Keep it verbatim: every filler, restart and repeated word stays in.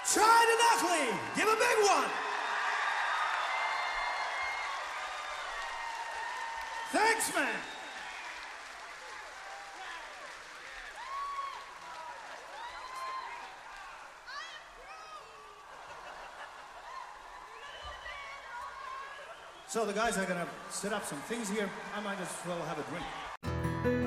Try to Knuckly. Give a big one. Thanks, man. So the guys are gonna set up some things here. I might as well have a drink.